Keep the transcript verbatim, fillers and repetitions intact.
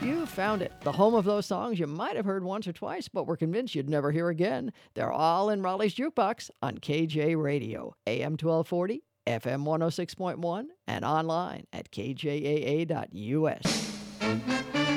You found it. The home of those songs you might have heard once or twice, but were convinced you'd never hear again. They're all in Raleigh's Jukebox on K J Radio, A M twelve forty, F M one oh six point one, and online at k j a a dot u s.